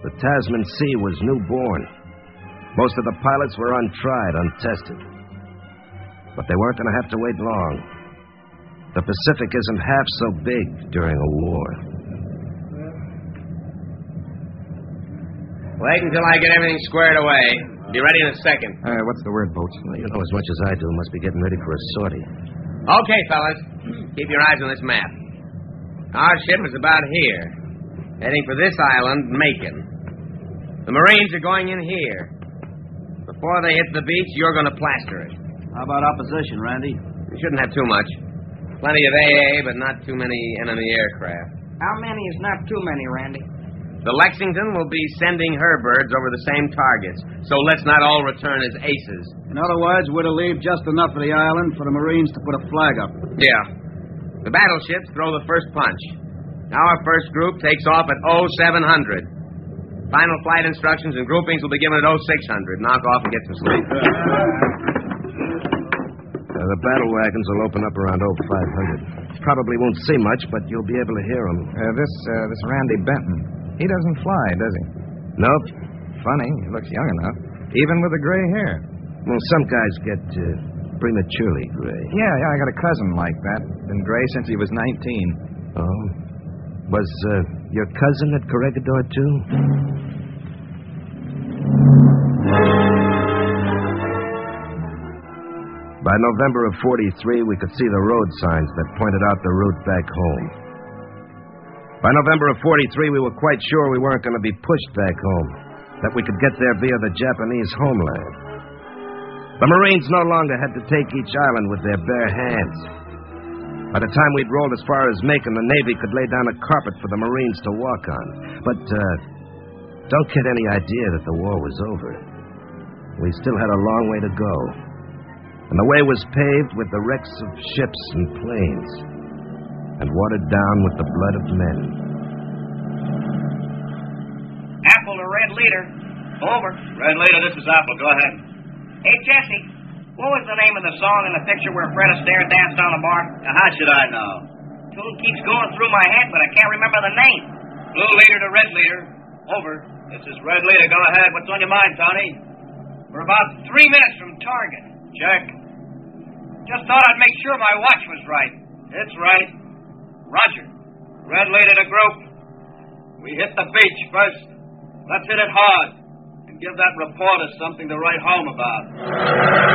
The Tasman Sea was newborn. Most of the pilots were untried, untested. But they weren't going to have to wait long. The Pacific isn't half so big during a war. Wait until I get everything squared away. Be ready in a second. What's the word, Boats? Well, you know as much as I do. Must be getting ready for a sortie. Okay, fellas. Keep your eyes on this map. Our ship is about here, heading for this island, Macon. The Marines are going in here. Before they hit the beach, you're going to plaster it. How about opposition, Randy? You shouldn't have too much. Plenty of AA, but not too many enemy aircraft. How many is not too many, Randy? The Lexington will be sending her birds over the same targets, so let's not all return as aces. In other words, we're to leave just enough of the island for the Marines to put a flag up. Yeah. The battleships throw the first punch. Our first group takes off at 0700. Final flight instructions and groupings will be given at 0600. Knock off and get some sleep. The battle wagons will open up around 0500. Probably won't see much, but you'll be able to hear them. This Randy Benton, he doesn't fly, does he? Nope. Funny, he looks young enough, even with the gray hair. Well, some guys get prematurely gray. Yeah, I got a cousin like that. Been gray since he was 19. Oh? Was your cousin at Corregidor, too? By November of 43, we could see the road signs that pointed out the route back home. By November of 43, we were quite sure we weren't going to be pushed back home, that we could get there via the Japanese homeland. The Marines no longer had to take each island with their bare hands. By the time we'd rolled as far as Macon, the Navy could lay down a carpet for the Marines to walk on. But don't get any idea that the war was over. We still had a long way to go. And the way was paved with the wrecks of ships and planes, and watered down with the blood of men. Apple to Red Leader. Over. Red Leader, this is Apple. Go ahead. Hey, Jesse, what was the name of the song in the picture where Fred Astaire danced on the bar? How should I know? Tune keeps going through my head, but I can't remember the name. Blue Leader to Red Leader. Over. This is Red Leader. Go ahead. What's on your mind, Tony? We're about 3 minutes from target. Check. Just thought I'd make sure my watch was right. It's right. Roger. Red Leader to group. We hit the beach first. Let's hit it hard and give that reporter something to write home about.